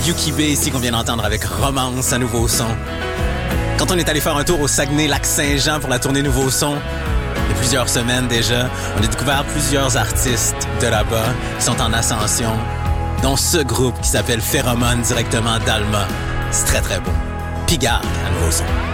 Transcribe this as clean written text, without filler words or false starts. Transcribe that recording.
Yuki B ici qu'on vient d'entendre avec Romance à Nouveau Son. Quand on est allé faire un tour au Saguenay-Lac-Saint-Jean pour la tournée Nouveau Son, il y a plusieurs semaines déjà, on a découvert plusieurs artistes de là-bas qui sont en ascension, dont ce groupe qui s'appelle Pheromone directement d'Alma. C'est très très beau. Pigarde à Nouveau Son.